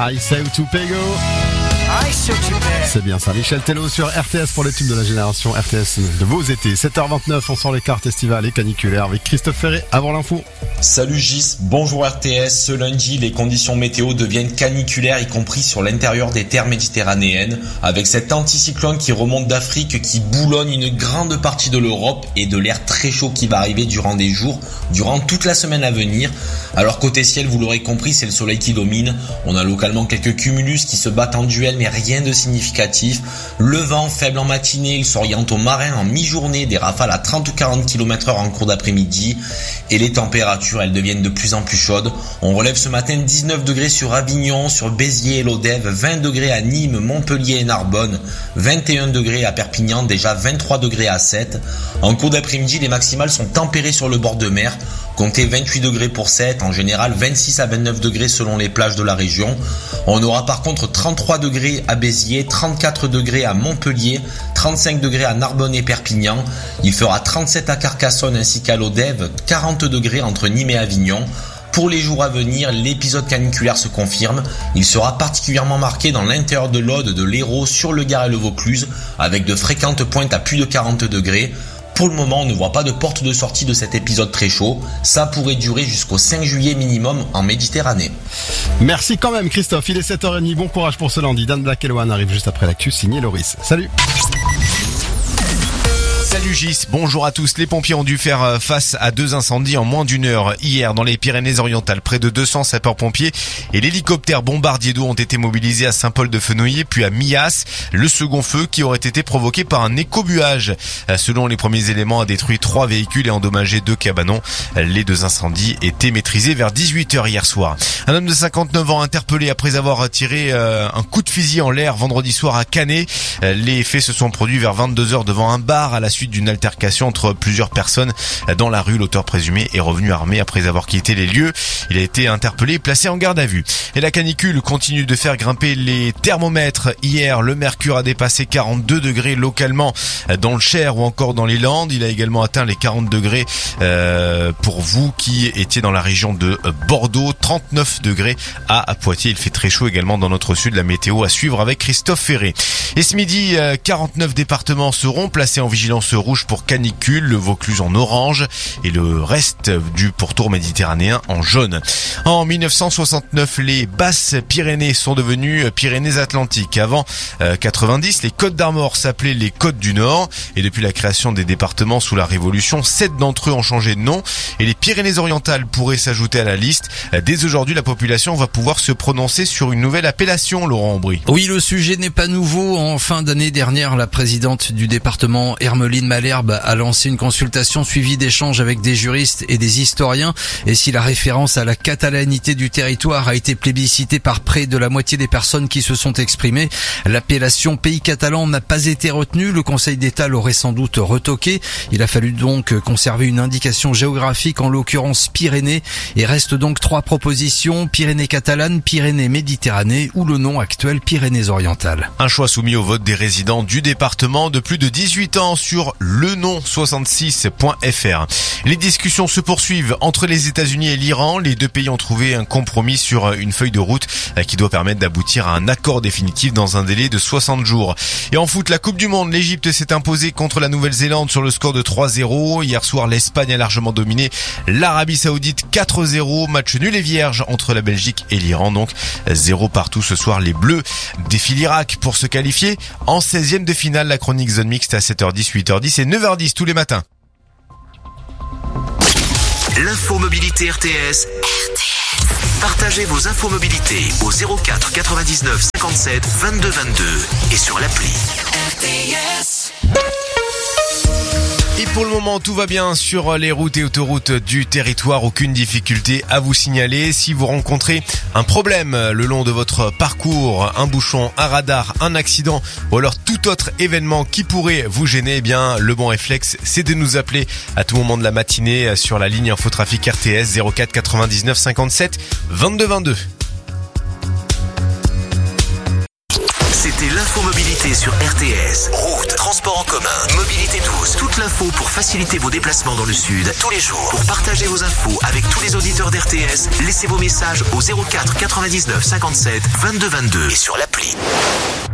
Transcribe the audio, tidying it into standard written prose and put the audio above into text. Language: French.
I say to Pego. C'est bien ça, Michel Tello sur RTS pour le tube de la génération RTS de vos étés. 7h29, on sort les cartes estivales et caniculaires avec Christophe Ferré avant l'info. Salut Gis, bonjour RTS. Ce lundi, les conditions météo deviennent caniculaires, y compris sur l'intérieur des terres méditerranéennes, avec cet anticyclone qui remonte d'Afrique, qui boulonne une grande partie de l'Europe et de l'air très chaud qui va arriver durant des jours, durant toute la semaine à venir. Alors côté ciel, vous l'aurez compris, c'est le soleil qui domine. On a localement quelques cumulus qui se battent en duel, mais rien de significatif. Le vent faible en matinée, il s'oriente au marin en mi-journée, des rafales à 30 ou 40 km/h en cours d'après-midi. Et les températures, elles deviennent de plus en plus chaudes. On relève ce matin 19 degrés sur Avignon, sur Béziers et l'Odève, 20 degrés à Nîmes, Montpellier et Narbonne, 21 degrés à Perpignan, déjà 23 degrés à Sète. En cours d'après-midi, les maximales sont tempérées sur le bord de mer. Comptez 28 degrés pour Sète, en général 26 à 29 degrés selon les plages de la région. On aura par contre 33 degrés à Béziers, 34 degrés à Montpellier, 35 degrés à Narbonne et Perpignan. Il fera 37 à Carcassonne ainsi qu'à l'Odève, 40 degrés entre Nîmes et Avignon. Pour les jours à venir, l'épisode caniculaire se confirme. Il sera particulièrement marqué dans l'intérieur de l'Aude, de l'Hérault, sur le Gard et le Vaucluse, avec de fréquentes pointes à plus de 40 degrés. Pour le moment, on ne voit pas de porte de sortie de cet épisode très chaud. Ça pourrait durer jusqu'au 5 juillet minimum en Méditerranée. Merci quand même Christophe, il est 7h30, bon courage pour ce lundi. Dan Black et Lohan arrivent juste après l'actu, signé Loris. Salut. Salut Gis, bonjour à tous. Les pompiers ont dû faire face à 2 incendies en moins d'une heure hier dans les Pyrénées-Orientales. Près de 200 sapeurs-pompiers et l'hélicoptère bombardier d'eau ont été mobilisés à Saint-Paul-de-Fenouillet puis à Millas. Le second feu qui aurait été provoqué par un écobuage. Selon les premiers éléments, a détruit 3 véhicules et endommagé 2 cabanons. Les 2 incendies étaient maîtrisés vers 18h hier soir. Un homme de 59 ans interpellé après avoir tiré un coup de fusil en l'air vendredi soir à Canet. Les faits se sont produits vers 22h devant un bar à la suite d'une altercation entre plusieurs personnes dans la rue. L'auteur présumé est revenu armé après avoir quitté les lieux. Il a été interpellé et placé en garde à vue. Et la canicule continue de faire grimper les thermomètres. Hier, le mercure a dépassé 42 degrés localement dans le Cher ou encore dans les Landes. Il a également atteint les 40 degrés pour vous qui étiez dans la région de Bordeaux. 39 degrés à Poitiers. Il fait très chaud également dans notre sud. La météo à suivre avec Christophe Ferré. Et ce midi, 49 départements seront placés en vigilance rouge pour canicule, le Vaucluse en orange et le reste du pourtour méditerranéen en jaune. En 1969, les Basses Pyrénées sont devenues Pyrénées-Atlantiques. Avant 90, les Côtes d'Armor s'appelaient les Côtes du Nord et depuis la création des départements sous la Révolution, 7 d'entre eux ont changé de nom et les Pyrénées-Orientales pourraient s'ajouter à la liste. Dès aujourd'hui, la population va pouvoir se prononcer sur une nouvelle appellation, Laurent Aubry. Oui, le sujet n'est pas nouveau. En fin d'année dernière, la présidente du département, Hermeline Malherbe, a lancé une consultation suivie d'échanges avec des juristes et des historiens. Et si la référence à la catalanité du territoire a été plébiscitée par près de la moitié des personnes qui se sont exprimées, l'appellation pays catalan n'a pas été retenue. Le Conseil d'État l'aurait sans doute retoqué. Il a fallu donc conserver une indication géographique, en l'occurrence Pyrénées. Et reste donc 3 propositions: Pyrénées catalanes, Pyrénées Méditerranée ou le nom actuel Pyrénées-Orientales. Un choix soumis au vote des résidents du département de plus de 18 ans sur lenon66.fr. Les discussions se poursuivent entre les États-Unis et l'Iran. Les 2 pays ont trouvé un compromis sur une feuille de route qui doit permettre d'aboutir à un accord définitif dans un délai de 60 jours. Et en foot, la Coupe du Monde, l'Égypte s'est imposée contre la Nouvelle-Zélande sur le score de 3-0. Hier soir, l'Espagne a largement dominé l'Arabie Saoudite 4-0. Match nul et vierge entre la Belgique et l'Iran. Donc 0 partout ce soir. Les Bleus défient l'Irak pour se qualifier en 16e de finale. La chronique zone mixte à 7h10, 8h10 et 9h10 tous les matins. L'infomobilité RTS. Partagez vos infomobilités au 04 99 57 22 22 et sur l'appli RTS. Et pour le moment, tout va bien sur les routes et autoroutes du territoire. Aucune difficulté à vous signaler. Si vous rencontrez un problème le long de votre parcours, un bouchon, un radar, un accident ou alors tout autre événement qui pourrait vous gêner, eh bien, le bon réflexe, c'est de nous appeler à tout moment de la matinée sur la ligne Infotrafic RTS 04 99 57 22 22. C'était L'infomobilité sur RTS. Route, transport en commun, mobilité douce. Toute l'info pour faciliter vos déplacements dans le sud tous les jours. Pour partager vos infos avec tous les auditeurs d'RTS, laissez vos messages au 04 99 57 22 22 et sur l'appli.